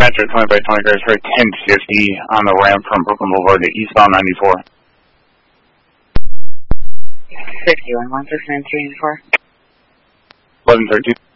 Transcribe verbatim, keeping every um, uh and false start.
Metro twenty by twenty cars for ten fifty on the ramp from Brooklyn Boulevard to eastbound ninety-four. sixty-one, one six nine three four. eleven thirteen.